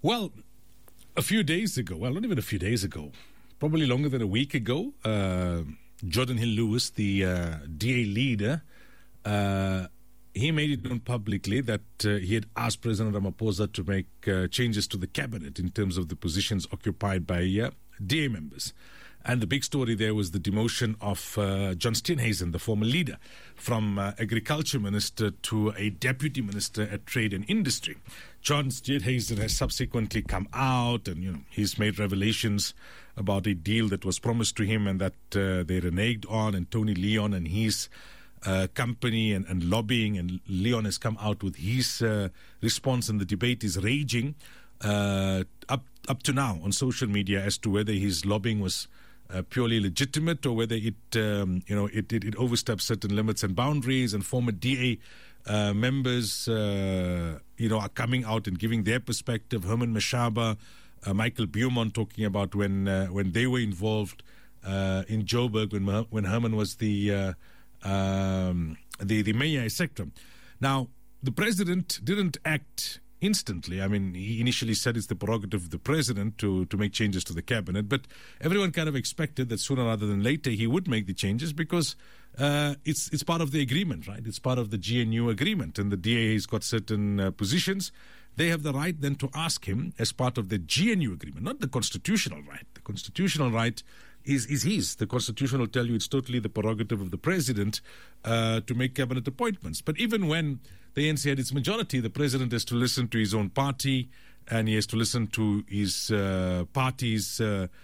Well, a few days ago, well, not even a few days ago, probably longer than a week ago, Jordan Hill Lewis, the DA leader, he made it known publicly that he had asked President Ramaphosa to make changes to the cabinet in terms of the positions occupied by DA members. And the big story there was the demotion of John Steenhuisen, the former leader, from agriculture minister to a deputy minister at trade and industry. John Steenhuisen has subsequently come out and, he's made revelations about a deal that was promised to him and that they reneged on, and Tony Leon and his company and lobbying, and Leon has come out with his response, and the debate is raging up to now on social media as to whether his lobbying was purely legitimate or whether it oversteps certain limits and boundaries. And former DA members, are coming out and giving their perspective. Herman Mashaba, Michael Beaumont talking about when they were involved in Joburg when Herman was the mayor, etc. Now, the president didn't act instantly. I mean, he initially said it's the prerogative of the president to make changes to the cabinet, but everyone kind of expected that sooner rather than later he would make the changes because it's part of the agreement, right? It's part of the GNU agreement, and the DA has got certain positions. They have the right then to ask him as part of the GNU agreement, not the constitutional right. The constitutional right is his. The Constitution will tell you it's totally the prerogative of the president to make cabinet appointments. But even when the ANC had its majority, the president has to listen to his own party and he has to listen to his party's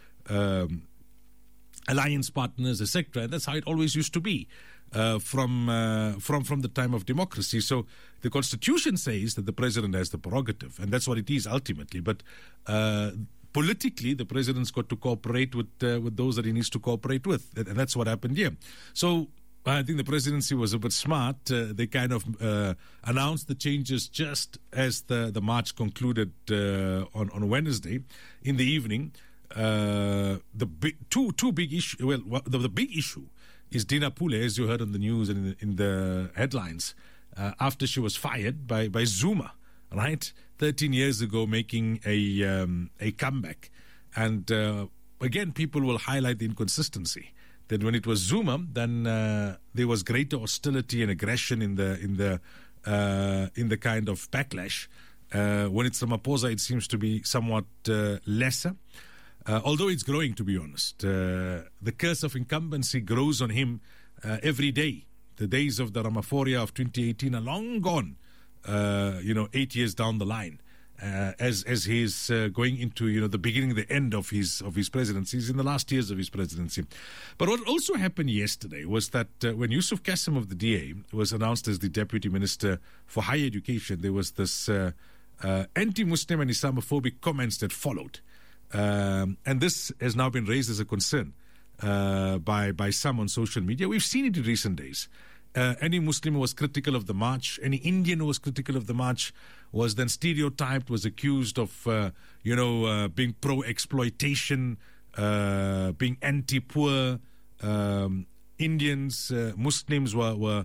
alliance partners, etc. And that's how it always used to be from the time of democracy. So the Constitution says that the president has the prerogative, and that's what it is ultimately. But politically, the president's got to cooperate with those that he needs to cooperate with, and that's what happened here. So I think the presidency was a bit smart. They kind of announced the changes just as the march concluded on Wednesday in the evening. The big issue. Well, the big issue is Dina Pule, as you heard on the news and in the headlines, after she was fired by Zuma, right? 13 years ago, making a comeback, and again, people will highlight the inconsistency that when it was Zuma, then there was greater hostility and aggression in the kind of backlash. When it's Ramaphosa, it seems to be somewhat lesser. Although it's growing, to be honest. The curse of incumbency grows on him every day. The days of the Ramaphoria of 2018 are long gone, 8 years down the line. As he's going into, the beginning, the end of his presidency. He's in the last years of his presidency. But what also happened yesterday was that when Yusuf Kasim of the DA was announced as the Deputy Minister for Higher Education, there was this anti-Muslim and Islamophobic comments that followed. And this has now been raised as a concern by some on social media. We've seen it in recent days. Any Muslim who was critical of the march, any Indian who was critical of the march was then stereotyped, was accused of, being pro-exploitation, being anti-poor. Indians, Muslims were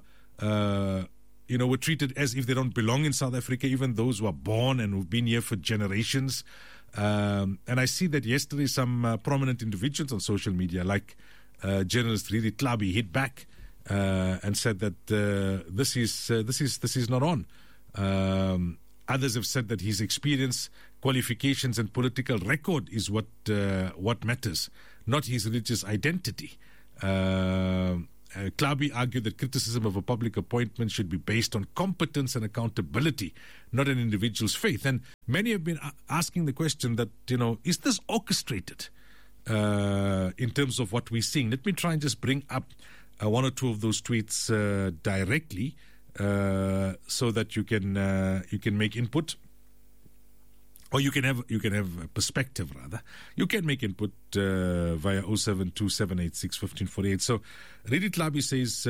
treated as if they don't belong in South Africa, even those who are born and who've been here for generations. And I see that yesterday some prominent individuals on social media, like journalist Riri Tlabi, hit back and said that this is not on. Others have said that his experience, qualifications, and political record is what matters, not his religious identity. Klabi argued that criticism of a public appointment should be based on competence and accountability, not an individual's faith. And many have been asking the question that, is this orchestrated in terms of what we're seeing? Let me try and just bring up one or two of those tweets directly so that you can make input. Or you can have a perspective, rather. You can make input via 0727861548. So, Riri Tlabi says,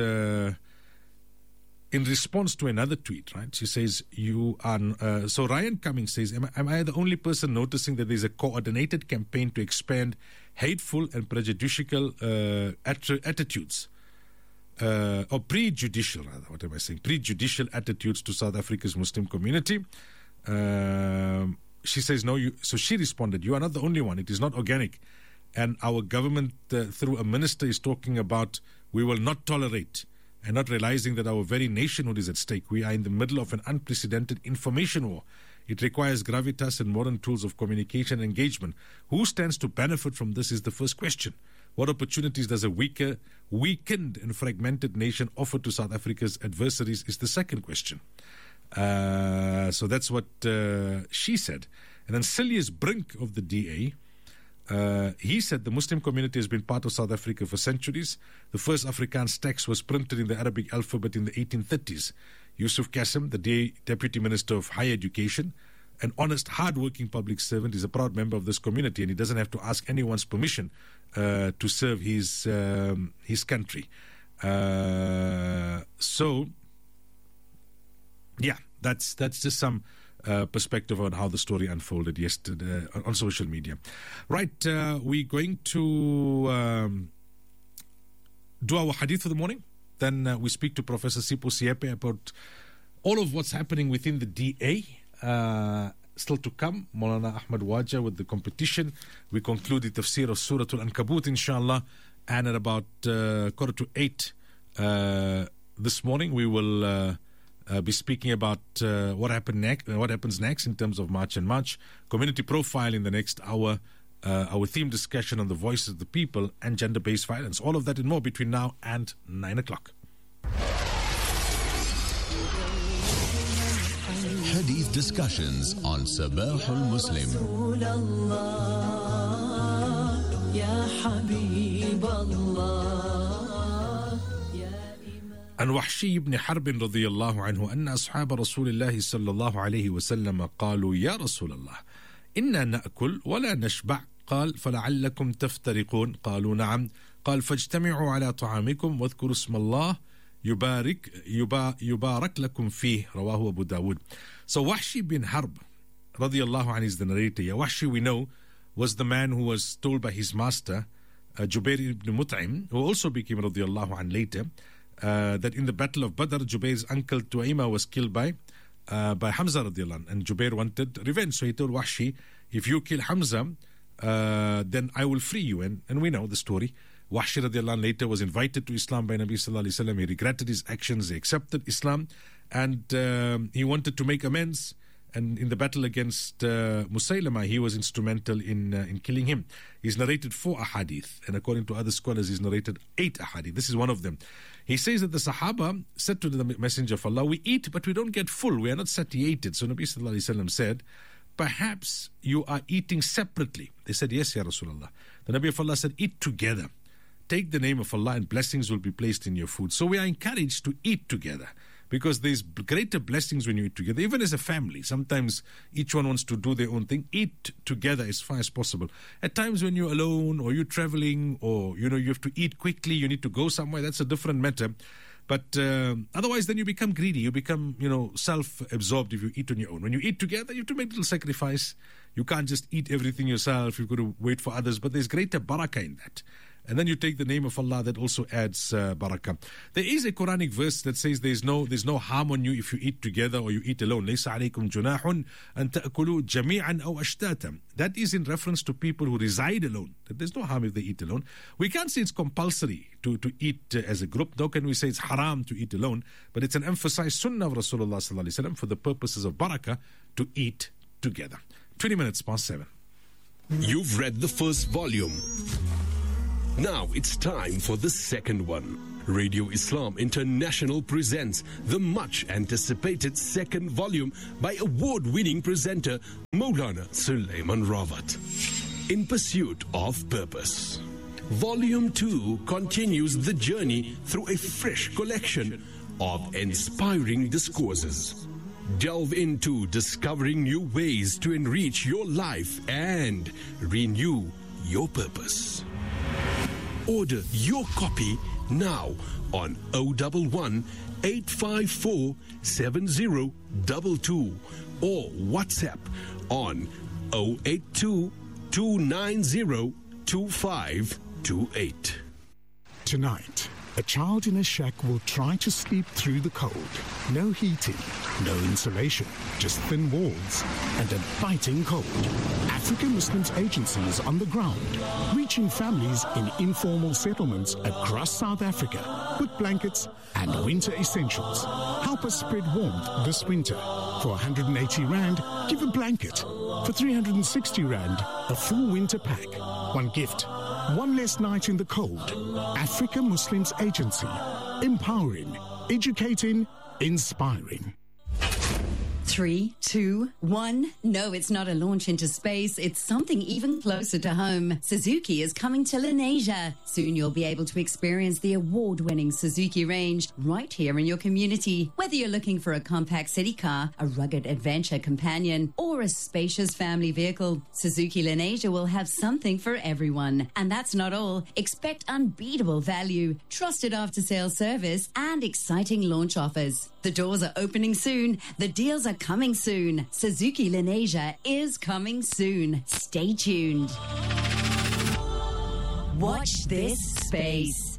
in response to another tweet, right? She says, so Ryan Cummings says, am I the only person noticing that there's a coordinated campaign to expand hateful and prejudicial attitudes? Or prejudicial, rather, what am I saying? Prejudicial attitudes to South Africa's Muslim community. she says, no, so she responded, you are not the only one. It is not organic. And our government, through a minister, is talking about we will not tolerate, and not realizing that our very nationhood is at stake. We are in the middle of an unprecedented information war. It requires gravitas and modern tools of communication and engagement. Who stands to benefit from this is the first question. What opportunities does a weakened and fragmented nation offer to South Africa's adversaries is the second question. So that's what she said. And then Silius Brink of the DA, he said the Muslim community has been part of South Africa for centuries. The first Afrikaans text was printed in the Arabic alphabet in the 1830s. Yusuf Qasim, the Deputy Minister of Higher Education, an honest, hard-working public servant, is a proud member of this community, and he doesn't have to ask anyone's permission to serve his country. So, yeah, that's just some perspective on how the story unfolded yesterday on social media. Right, we're going to do our hadith for the morning. Then we speak to Professor Sipho Siepe about all of what's happening within the DA. Still to come, Maulana Ahmad Waja with the competition. We conclude the tafsir of Surah Al-Ankabut, inshallah. And at about 7:45 this morning, we will be speaking about what happens next in terms of March and March. Community profile in the next hour. Our theme discussion on the voices of the people and gender-based violence. All of that and more between now and 9 o'clock. Hadith discussions on Sabah al-Muslim. عن وحشي بن حرب رضي الله عنه أن أصحاب رسول الله صلى الله عليه وسلم قالوا يا رسول الله إنا نأكل ولا نشبع قال فلعلكم تفترقون قالوا نعم قال فاجتمعوا على طعامكم واذكروا اسم الله يبارك لكم فيه رواه أبو داود. So Wahshi bin Harb رضي الله عنه is the narrator. Wahshi, we know, was the man who was told by his master Jubair ibn Mut'im, who also became رضي الله عنه later, that in the battle of Badr, Jubair's uncle Tu'aima was killed by Hamza radiallahu anh, and Jubair wanted revenge. So he told Wahshi, if you kill Hamza, then I will free you. And we know the story. Wahshi radiallahu anh later was invited to Islam by Nabi sallallahu alayhi wa sallam. He regretted his actions. He accepted Islam, and he wanted to make amends. And in the battle against Musaylama, he was instrumental in killing him. He's narrated 4 ahadith, and according to other scholars, he's narrated 8 ahadith. This is one of them. He says that the Sahaba said to the Messenger of Allah, we eat, but we don't get full. We are not satiated. So Nabi sallallahu alayhi wa sallam said, perhaps you are eating separately. They said, yes, Ya Rasulullah. The Nabi of Allah said, eat together. Take the name of Allah and blessings will be placed in your food. So we are encouraged to eat together, because there's greater blessings when you eat together, even as a family. Sometimes each one wants to do their own thing. Eat together as far as possible. At times when you're alone or you're traveling or you have to eat quickly, you need to go somewhere, that's a different matter. But otherwise then you become greedy, you become self-absorbed if you eat on your own. When you eat together, you have to make a little sacrifice. You can't just eat everything yourself, you've got to wait for others, but there's greater barakah in that. And then you take the name of Allah, that also adds barakah. There is a Quranic verse that says there's no harm on you if you eat together or you eat alone. لَيْسَ عَلَيْكُمْ جُنَاحٌ أَن تَأْكُلُوا جَمِيعًا أَوْ أَشْتَاتًا. That is in reference to people who reside alone. That there's no harm if they eat alone. We can't say it's compulsory to eat as a group. Nor can we say it's haram to eat alone. But it's an emphasized sunnah of Rasulullah sallallahu alaihi wasallam for the purposes of barakah to eat together. 20 minutes past 7. You've read the first volume. Now it's time for the second one. Radio Islam International presents the much-anticipated second volume by award-winning presenter Maulana Sulaiman Rawat. In Pursuit of Purpose. Volume 2 continues the journey through a fresh collection of inspiring discourses. Delve into discovering new ways to enrich your life and renew your purpose. Order your copy now on 011 854 7022 or WhatsApp on 082 290 2528. Tonight, a child in a shack will try to sleep through the cold. No heating, No insulation, just thin walls and a biting cold. African Muslims Agency is on the ground, reaching families in informal settlements across South Africa with blankets and winter essentials. Help us spread warmth this winter. For 180 Rand, give a blanket. For 360 Rand, a full winter pack. One gift, one less night in the cold. Africa Muslims Agency. Empowering, educating, inspiring. 3, 2, 1. No, it's not a launch into space. It's something even closer to home. Suzuki is coming to Lenasia. Soon you'll be able to experience the award-winning Suzuki range right here in your community. Whether you're looking for a compact city car, a rugged adventure companion, or a spacious family vehicle, Suzuki Lenasia will have something for everyone. And that's not all. Expect unbeatable value, trusted after-sales service, and exciting launch offers. The doors are opening soon. The deals are coming soon. Suzuki Lenasia is coming soon. Stay tuned. Watch this space.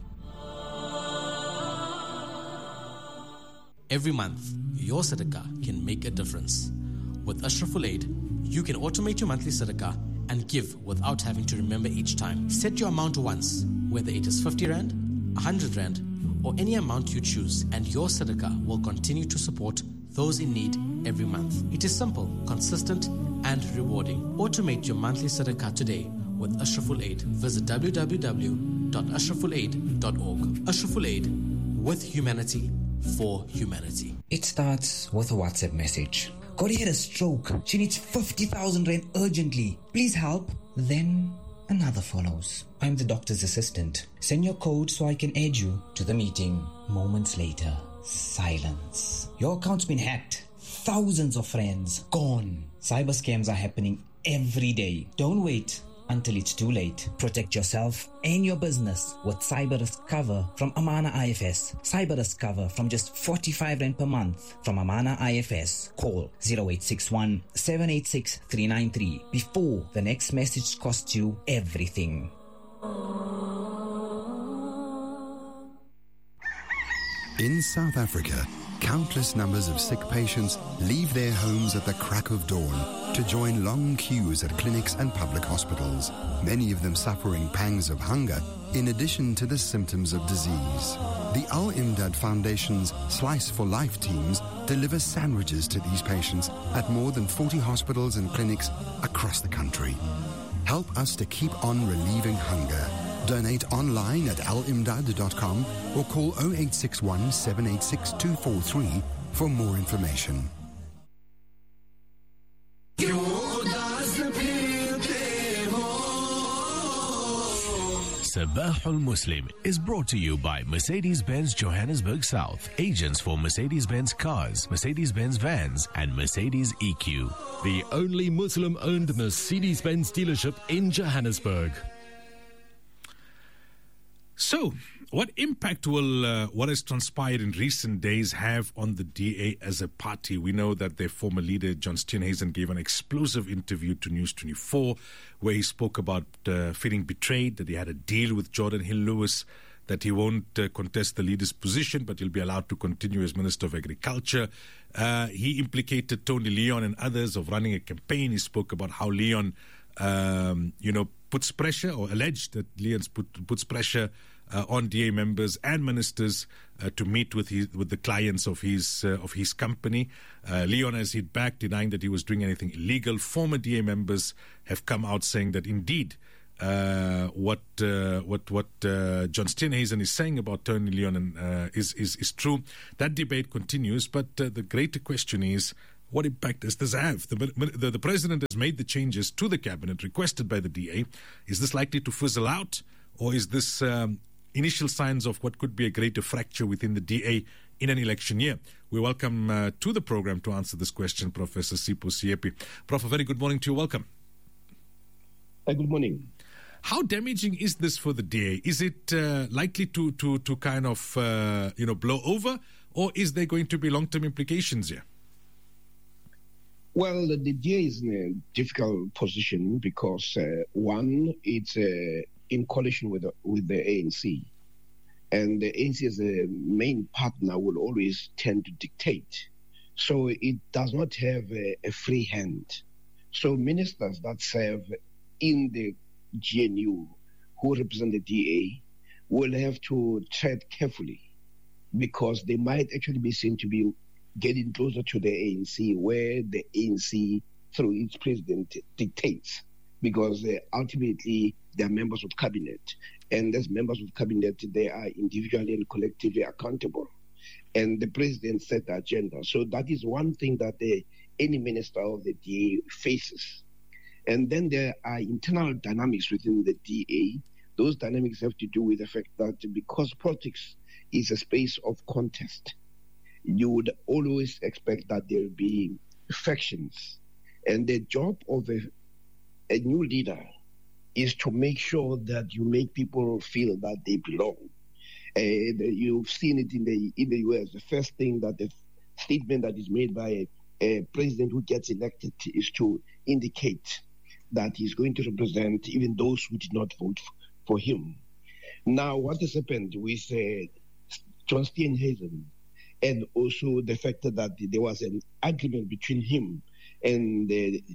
Every month, your Sadaqah can make a difference. With Ashraful Aid, you can automate your monthly Sadaqah and give without having to remember each time. Set your amount once, whether it is 50 Rand, 100 Rand, or any amount you choose, and your Sadaqah will continue to support those in need every month. It is simple, consistent, and rewarding. Automate your monthly Sadaqah today with Ashraful Aid. Visit www.ashrafulaid.org. Ashraful Aid, with humanity, for humanity. It starts with a WhatsApp message. Corey had a stroke. She needs 50,000 Rand urgently. Please help. Then another follows. I'm the doctor's assistant. Send your code so I can add you to the meeting. Moments later, silence. Your account's been hacked. Thousands of friends gone. Cyber scams are happening every day. Don't wait until it's too late. Protect yourself and your business with cyber risk cover from Amana IFS. Cyber risk cover from just 45 Rand per month from Amana IFS. Call 0861 786 393 before the next message costs you everything. In South Africa, countless numbers of sick patients leave their homes at the crack of dawn to join long queues at clinics and public hospitals, many of them suffering pangs of hunger in addition to the symptoms of disease. The Al Imdad Foundation's Slice for Life teams deliver sandwiches to these patients at more than 40 hospitals and clinics across the country. Help us to keep on relieving hunger. Donate online at alimdad.com or call 0861 786 243 for more information. Sabahul Muslim is brought to you by Mercedes-Benz Johannesburg South, agents for Mercedes-Benz cars, Mercedes-Benz vans, and Mercedes EQ. The only Muslim-owned Mercedes-Benz dealership in Johannesburg. So, what impact will what has transpired in recent days have on the DA as a party? We know that their former leader, John Steenhuisen, gave an explosive interview to News 24 where he spoke about feeling betrayed, that he had a deal with Jordan Hill-Lewis, that he won't contest the leader's position, but he'll be allowed to continue as Minister of Agriculture. He implicated Tony Leon and others of running a campaign. He spoke about how Leon, puts pressure, or alleged that Leon puts pressure on DA members and ministers to meet with the clients of his company. Leon has hit back, denying that he was doing anything illegal. Former DA members have come out saying that indeed what John Steenhuisen is saying about Tony Leon is true. That debate continues, but the greater question is, what impact does this have? The president has made the changes to the cabinet requested by the DA. Is this likely to fizzle out, or is this initial signs of what could be a greater fracture within the DA in an election year? We welcome to the program to answer this question Professor Sipho Siepi. Prof, a very good morning to you. Welcome. Good morning. How damaging is this for the DA? Is it likely to kind of blow over, or is there going to be long-term implications here? Well, the DA is in a difficult position because, one, it's in coalition with the ANC. And the ANC as a main partner will always tend to dictate. So it does not have a free hand. So ministers that serve in the GNU who represent the DA will have to tread carefully, because they might actually be seen to be getting closer to the ANC, where the ANC, through its president, dictates, because ultimately they are members of cabinet. And as members of cabinet, they are individually and collectively accountable. And the president set the agenda. So that is one thing that any minister of the DA faces. And then there are internal dynamics within the DA. Those dynamics have to do with the fact that because politics is a space of contest, you would always expect that there will be factions. And the job of a new leader is to make sure that you make people feel that they belong. You've seen it in the US. The first thing that the statement that is made by a president who gets elected is to indicate that he's going to represent even those who did not vote for him. Now, what has happened with John Steenhuisen, and also the fact that there was an agreement between him and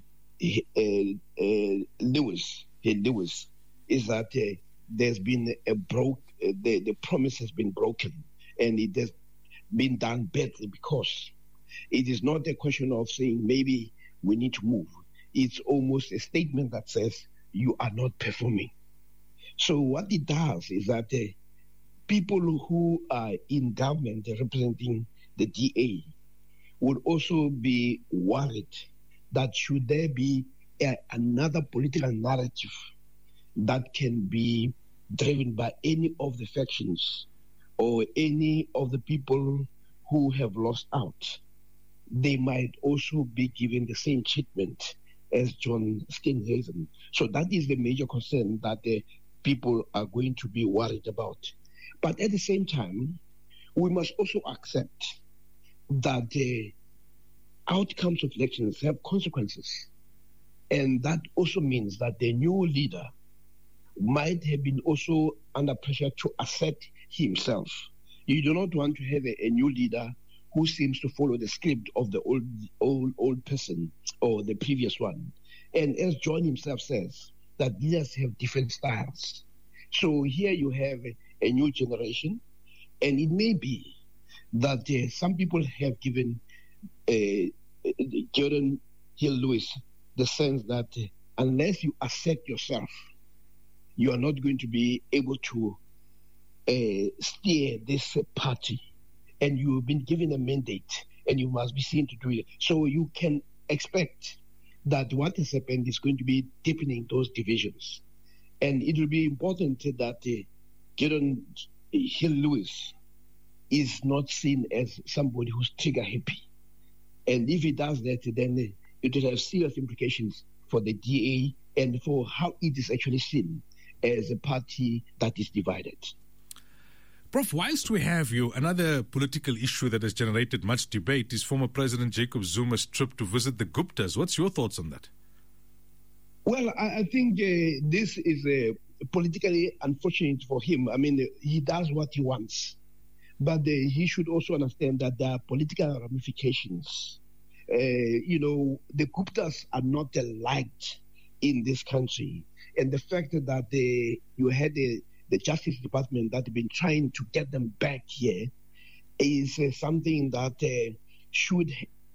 Lewis, is that there's been the promise has been broken, and it has been done badly, because it is not a question of saying maybe we need to move. It's almost a statement that says you are not performing. So what it does is that people who are in government representing the DA would also be worried that should there be another political narrative that can be driven by any of the factions or any of the people who have lost out, they might also be given the same treatment as John Steenhuisen. So that is the major concern that the people are going to be worried about. But at the same time, we must also accept that the outcomes of elections have consequences. And that also means that the new leader might have been also under pressure to assert himself. You do not want to have a new leader who seems to follow the script of the old person or the previous one. And as John himself says, that leaders have different styles. So here you have a new generation, and it may be that some people have given Jordan Hill-Lewis the sense that unless you assert yourself, you are not going to be able to steer this party. And you've been given a mandate, and you must be seen to do it. So you can expect that what has happened is going to be deepening those divisions. And it will be important that Jordan Hill-Lewis is not seen as somebody who's trigger happy. And if he does that, then it will have serious implications for the DA and for how it is actually seen as a party that is divided. Prof, whilst we have you, another political issue that has generated much debate is former President Jacob Zuma's trip to visit the Guptas. What's your thoughts on that? Well, I think this is politically unfortunate for him. I mean, he does what he wants. But he should also understand that there are political ramifications. The Guptas are not liked in this country. And the fact that you had the Justice Department that have been trying to get them back here is something that should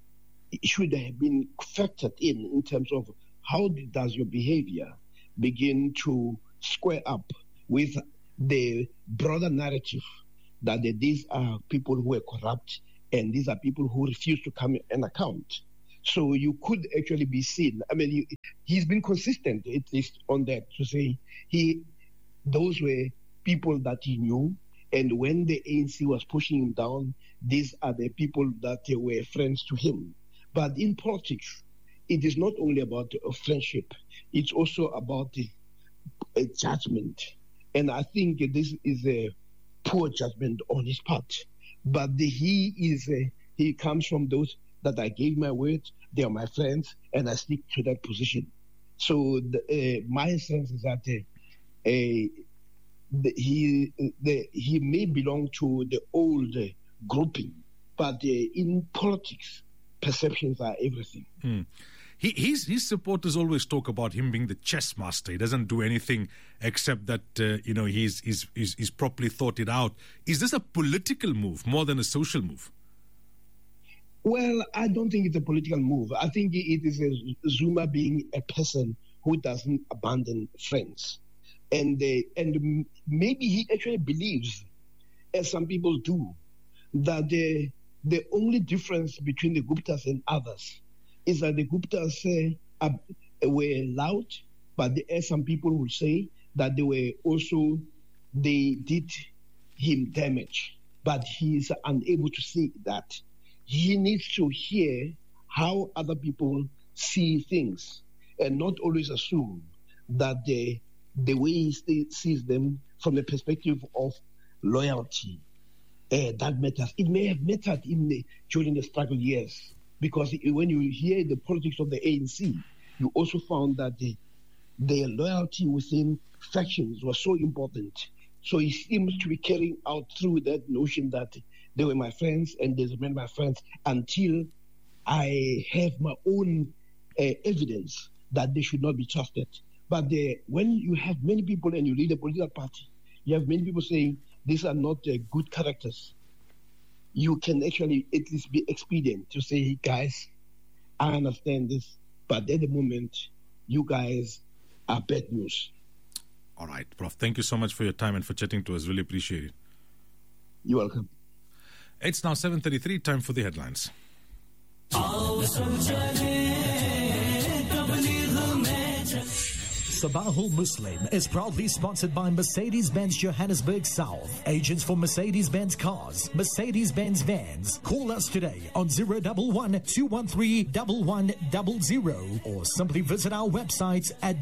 have been factored in terms of how does your behavior begin to square up with the broader narrative that these are people who are corrupt and these are people who refuse to come and account. So you could actually be seen. I mean, he's been consistent, at least on that, to say those were people that he knew, and when the ANC was pushing him down, these are the people that were friends to him. But in politics, it is not only about friendship, it's also about a judgment. And I think this is a poor judgment on his part. But he comes from those that I gave my word, they are my friends, and I stick to that position. So my sense is that he may belong to the old grouping, but in politics, perceptions are everything. His supporters always talk about him being the chess master. He doesn't do anything except that he's properly thought it out. Is this a political move more than a social move? Well, I don't think it's a political move. I think it is Zuma being a person who doesn't abandon friends, and maybe he actually believes, as some people do, that the only difference between the Guptas and others is that the Guptas were loud, but as some people will say, that they did him damage. But he is unable to see that. He needs to hear how other people see things and not always assume that the way he sees them from the perspective of loyalty, that matters. It may have mattered during the struggle years, because when you hear the politics of the ANC, you also found that their loyalty within factions was so important. So he seems to be carrying out through that notion that they were my friends and they remain my friends until I have my own evidence that they should not be trusted. But when you have many people and you lead a political party, you have many people saying these are not good characters, you can actually at least be expedient to say, hey, guys, I understand this, but at the moment, you guys are bad news. All right, Prof. Thank you so much for your time and for chatting to us. Really appreciate it. You're welcome. It's now 7:33, time for the headlines. Sabahul Muslim is proudly sponsored by Mercedes-Benz Johannesburg South, agents for Mercedes-Benz cars, Mercedes-Benz vans. Call us today on 011-213-1100 or simply visit our website at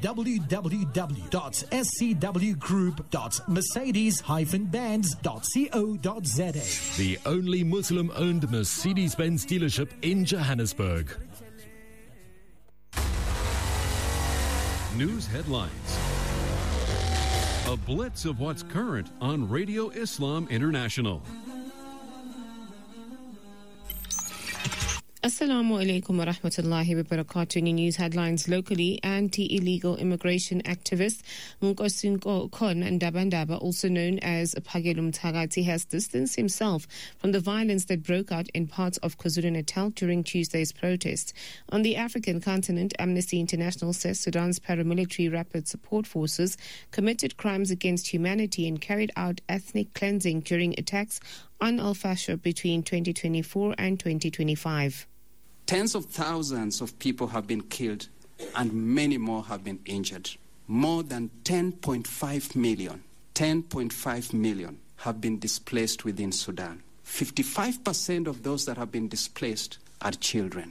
www.scwgroup.mercedes-benz.co.za. The only Muslim-owned Mercedes-Benz dealership in Johannesburg. News headlines. A blitz of what's current on Radio Islam International. Assalamu alaikum wa rahmatullahi wa barakatuh. News headlines locally. Anti-illegal immigration activist Nkosinko Kon Ndabandaba, also known as Phagelum Tagati, has distanced himself from the violence that broke out in parts of KwaZulu-Natal during Tuesday's protest. On the African continent, Amnesty International says Sudan's paramilitary rapid support forces committed crimes against humanity and carried out ethnic cleansing during attacks on Al-Fashir between 2024 and 2025. Tens of thousands of people have been killed and many more have been injured. More than 10.5 million have been displaced within Sudan. 55% of those that have been displaced are children.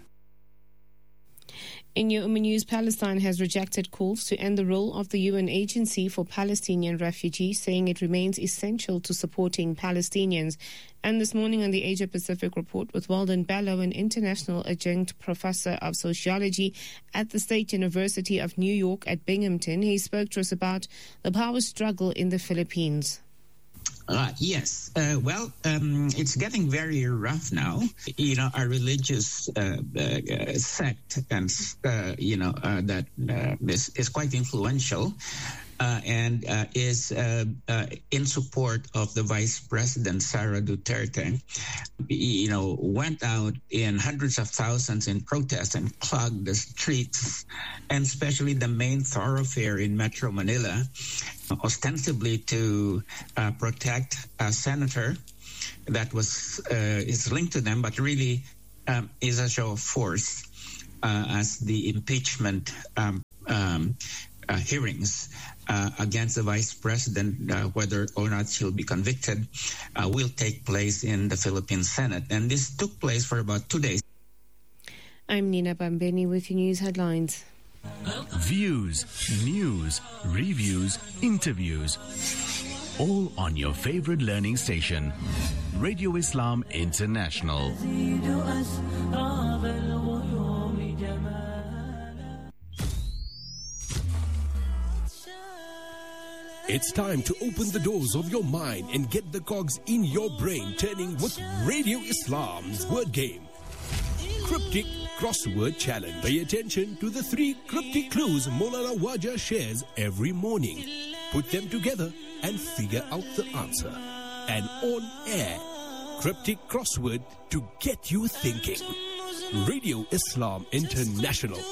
In your news, Palestine has rejected calls to end the role of the UN Agency for Palestinian Refugees, saying it remains essential to supporting Palestinians. And this morning on the Asia Pacific Report with Weldon Bello, an international adjunct professor of sociology at the State University of New York at Binghamton, he spoke to us about the power struggle in the Philippines. Yes. It's getting very rough now. A religious sect, and that is quite influential and is in support of the Vice President Sara Duterte. Went out in hundreds of thousands in protest and clogged the streets, and especially the main thoroughfare in Metro Manila, ostensibly to protect a senator that is linked to them, but really is a show of force as the impeachment hearings against the vice president, whether or not she'll be convicted, will take place in the Philippine Senate. And this took place for about 2 days. I'm Nina Bambeni with your news headlines. Views, news, reviews, interviews. All on your favorite learning station, Radio Islam International. It's time to open the doors of your mind and get the cogs in your brain turning with Radio Islam's Word Game. Cryptic Crossword Challenge. Pay attention to the 3 cryptic clues Maulana Waja shares every morning. Put them together and figure out the answer. An on-air cryptic crossword to get you thinking. Radio Islam International